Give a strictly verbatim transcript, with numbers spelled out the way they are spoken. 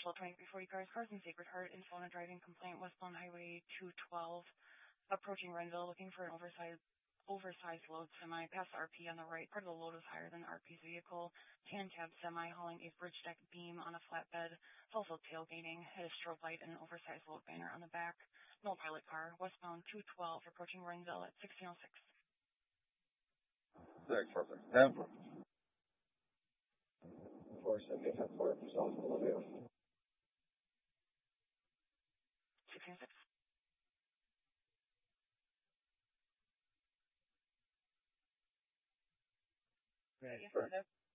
twelve twenty-three forty cars, cars in Sacred Heart, info on a driving complaint, westbound Highway two twelve, approaching Renville, looking for an oversized oversized load semi, past R P on the right. Part of the load was higher than the R P's vehicle. Tan cab semi hauling a bridge deck beam on a flatbed. It's also tailgating, had a strobe light and an oversized load banner on the back. No pilot car, westbound two twelve, approaching Renville at sixteen oh six. Six, perfect. ten four. four seventy, ten four, South Columbia. sixteen oh six. Right. Yes,